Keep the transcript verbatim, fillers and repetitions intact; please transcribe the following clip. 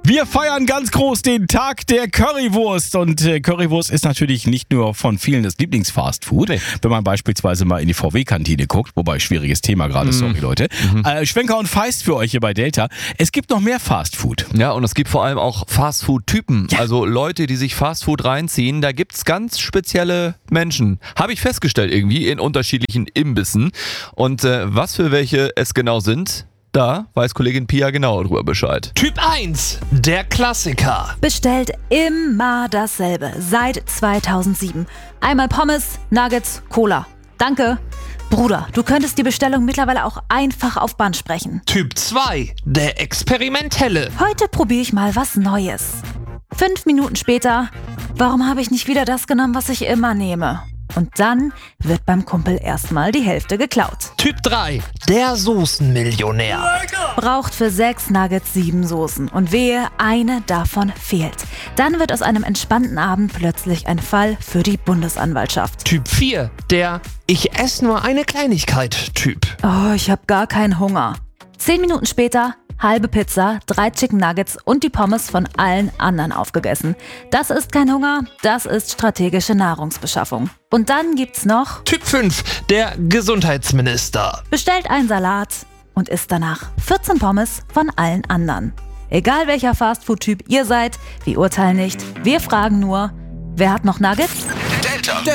Wir feiern ganz groß den Tag der Currywurst. Und äh, Currywurst ist natürlich nicht nur von vielen das Lieblingsfastfood. Nee. Wenn man beispielsweise mal in die V W-Kantine guckt, wobei schwieriges Thema gerade, mm. sorry Leute. Mhm. Äh, Schwenker und Feist für euch hier bei Delta. Es gibt noch mehr Fastfood. Ja, und es gibt vor allem auch Fastfood-Typen. Ja. Also Leute, die sich Fastfood reinziehen. Da gibt's ganz spezielle Menschen. Habe ich festgestellt irgendwie in unterschiedlichen Imbissen. Und äh, was für welche es genau sind, da weiß Kollegin Pia genauer drüber Bescheid. Typ eins, der Klassiker. Bestellt immer dasselbe, seit zweitausendsieben. Einmal Pommes, Nuggets, Cola. Danke. Bruder, du könntest die Bestellung mittlerweile auch einfach auf Band sprechen. Typ zwei, der Experimentelle. Heute probiere ich mal was Neues. Fünf Minuten später, warum habe ich nicht wieder das genommen, was ich immer nehme? Und dann wird beim Kumpel erstmal die Hälfte geklaut. Typ drei, der Soßenmillionär. Braucht für sechs Nuggets sieben Soßen und wehe, eine davon fehlt. Dann wird aus einem entspannten Abend plötzlich ein Fall für die Bundesanwaltschaft. Typ vier, der Ich esse nur eine Kleinigkeit Typ. Oh, ich habe gar keinen Hunger. Zehn Minuten später, halbe Pizza, drei Chicken Nuggets und die Pommes von allen anderen aufgegessen. Das ist kein Hunger, das ist strategische Nahrungsbeschaffung. Und dann gibt's noch Typ fünf, der Gesundheitsminister. bestellt einen Salat und isst danach vierzehn Pommes von allen anderen. Egal welcher Fastfood-Typ ihr seid, wir urteilen nicht, wir fragen nur, wer hat noch Nuggets? Delta.